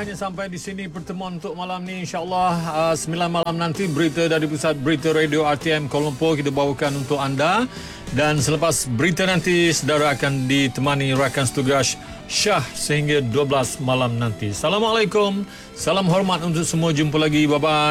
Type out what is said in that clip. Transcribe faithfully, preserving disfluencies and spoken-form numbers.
hanya sampai di sini pertemuan untuk malam ni. InsyaAllah uh, sembilan malam nanti berita dari Pusat Berita Radio R T M Kuala Lumpur kita bawakan untuk anda. Dan selepas berita nanti, saudara akan ditemani rakan setugas Syah sehingga dua belas malam nanti. Assalamualaikum. Salam hormat untuk semua. Jumpa lagi. Bye-bye.